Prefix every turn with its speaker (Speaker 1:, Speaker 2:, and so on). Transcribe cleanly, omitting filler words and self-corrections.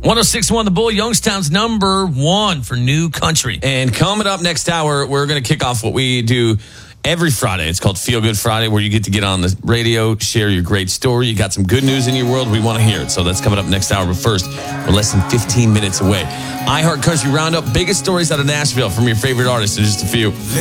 Speaker 1: 106.1 The Bull, Youngstown's number one for new country.
Speaker 2: And coming up next hour, we're going to kick off what we do every Friday. It's called Feel Good Friday, where you get to get on the radio, share your great story. You got some good news in your world. We want to hear it. So that's coming up next hour. But first, we're less than 15 minutes away. iHeart Country Roundup, biggest stories out of Nashville from your favorite artists in just a few.